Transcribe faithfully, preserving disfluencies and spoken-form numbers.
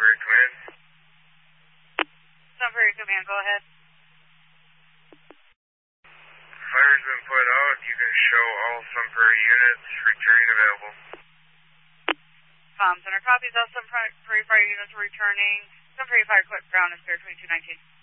Prairie Command. Sun Prairie Command, go ahead. Fire's been put out. You can show all Sun Prairie units. Returning available. Com Center copies. All Sun Prairie Fire units returning. Sun Prairie Fire Quick Ground is clear twenty-two nineteen.